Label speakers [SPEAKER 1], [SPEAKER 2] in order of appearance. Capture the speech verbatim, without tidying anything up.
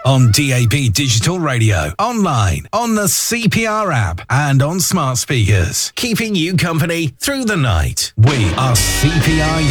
[SPEAKER 1] On D A B Digital Radio, online, on the C P R app, and on smart speakers. Keeping you company through the night. We are C P R